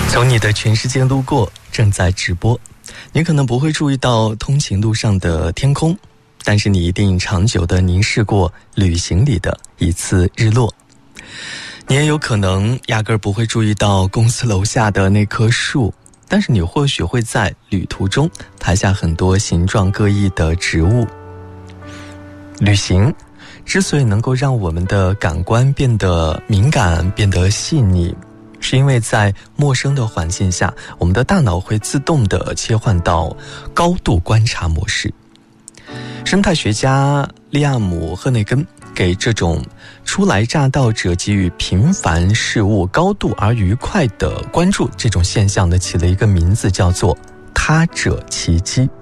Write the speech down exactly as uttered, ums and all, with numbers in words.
从你的全世界路过正在直播，你可能不会注意到通勤路上的天空，但是你一定长久地凝视过旅行里的一次日落。你也有可能压根儿不会注意到公司楼下的那棵树，但是你或许会在旅途中拍下很多形状各异的植物。旅行之所以能够让我们的感官变得敏感，变得细腻，是因为在陌生的环境下，我们的大脑会自动地切换到高度观察模式。生态学家利亚姆·赫内根给这种初来乍到者给予平凡事物高度而愉快的关注这种现象呢，起了一个名字，叫做他者奇迹。